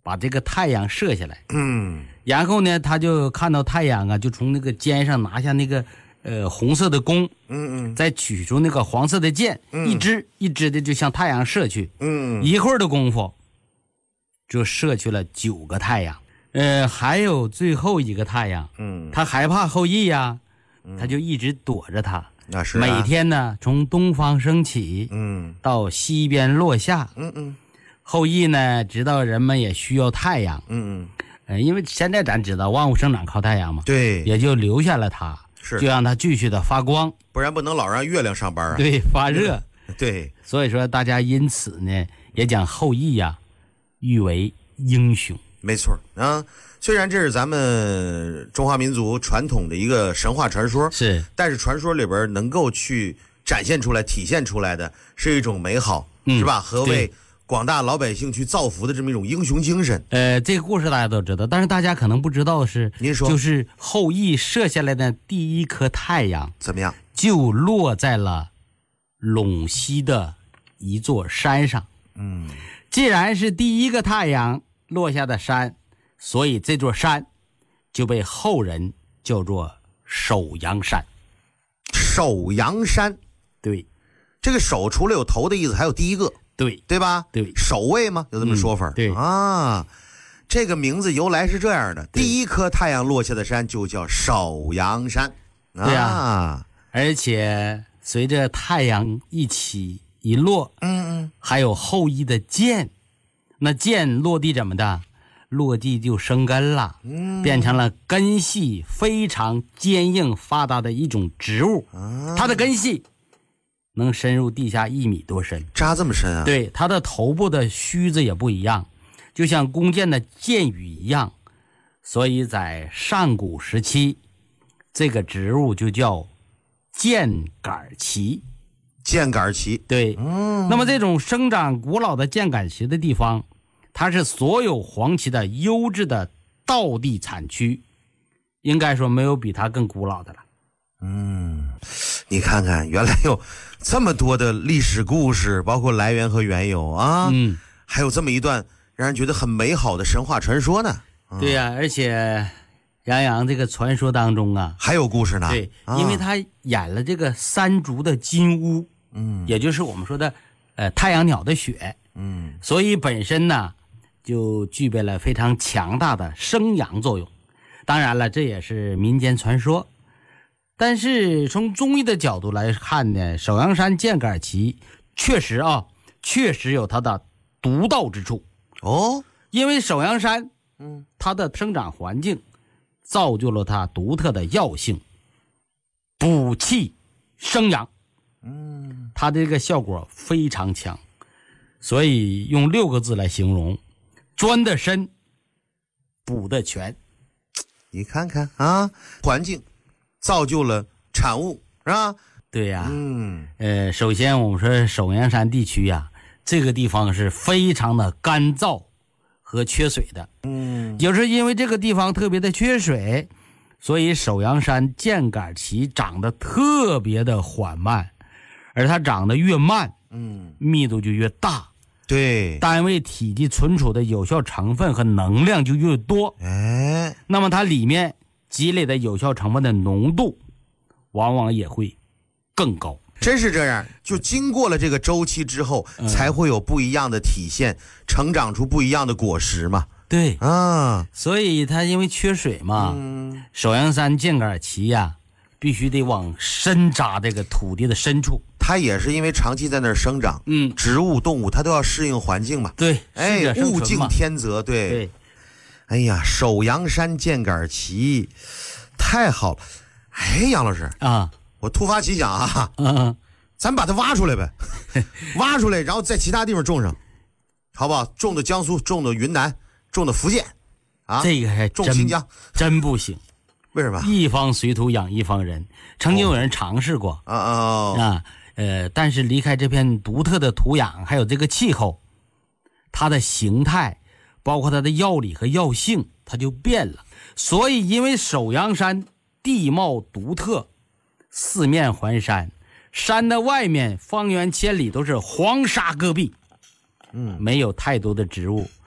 把这个太阳射下来。 嗯， 然后呢，他就看到太阳啊，就从那个肩上拿下那个红色的弓，再取出那个黄色的箭，一支一支的就向太阳射去。一会儿的功夫，就射去了9个太阳。还有最后一个太阳，他害怕后羿呀，他就一直躲着他。 那是每天呢，从东方升起，到西边落下。后羿呢，知道人们也需要太阳，因为现在咱知道万物生长靠太阳嘛， 对， 也就留下了它，就让它继续的发光， 不然不能老让月亮上班啊。 对，发热。 对， 所以说大家因此呢，也将后羿呀誉为英雄。 没错啊，虽然这是咱们中华民族传统的一个神话传说， 是， 但是传说里边能够去展现出来、体现出来的是一种美好，是吧？和为广大老百姓去造福的这么一种英雄精神。 这个故事大家都知道，但是大家可能不知道的是， 您说， 就是后羿射下来的第一颗太阳怎么样？ 就落在了陇西的一座山上。既然是第一个太阳落下的山，所以这座山就被后人叫做首阳山。 首阳山， 对， 这个首除了有头的意思，还有第一个，对吧？ 对， 首位吗？有这么说法？ 对啊，这个名字由来是这样的：第一颗太阳落下的山就叫首阳山。 对啊，而且随着太阳一起一落，还有后羿的箭，那箭落地怎么的？落地就生根了，变成了根系非常坚硬发达的一种植物。它的根系能深入地下1米多深， 扎这么深啊？ 对，它的头部的须子也不一样，就像弓箭的箭羽一样。所以在上古时期，这个植物就叫箭杆旗。 箭杆旗， 对，那么这种生长古老的箭杆旗的地方，它是所有黄芪的优质的道地产区，应该说没有比它更古老的了。 你看看，原来有这么多的历史故事，包括来源和缘由啊，还有这么一段让人觉得很美好的神话传说呢。 对呀，而且杨洋这个传说当中啊， 还有故事呢。 对，因为他演了这个3足的金乌，也就是我们说的太阳鸟的血，所以本身呢就具备了非常强大的生阳作用。当然了，这也是民间传说，但是从中医的角度来看呢，首阳山箭杆旗确实有它的独到之处。因为首阳山它的生长环境造就了它独特的药性，补气生阳，它的这个效果非常强，所以用6个字来形容：钻得深，补得全。 你看看啊，环境造就了产物，是吧？ 对呀，首先我们说首阳山地区呀，这个地方是非常的干燥和缺水的，就是因为这个地方特别的缺水，所以首阳山箭杆旗长得特别的缓慢，而它长得越慢，密度就越大， 对， 单位体积存储的有效成分和能量就越多，那么它里面积累的有效成分的浓度往往也会更高。 真是这样，就经过了这个周期之后，才会有不一样的体现，成长出不一样的果实嘛。 对啊， 所以它因为缺水嘛，首阳山箭杆旗呀，必须得往深扎这个土地的深处。 它也是因为长期在那儿生长，植物动物它都要适应环境嘛。 对， 物竞天择，对。哎呀，首阳山箭杆旗太好了。杨老师啊， 我突发奇想啊，咱把它挖出来呗，挖出来，然后在其他地方种上，好不好？种的江苏，种的云南，种的福建，啊， 这个还种新疆真不行。 为什么？ 一方水土养一方人，曾经有人尝试过但是离开这片独特的土壤，还有这个气候，它的形态，包括它的药理和药性，它就变了。所以，因为首阳山地貌独特，四面环山，山的外面方圆千里都是黄沙戈壁，没有太多的植物，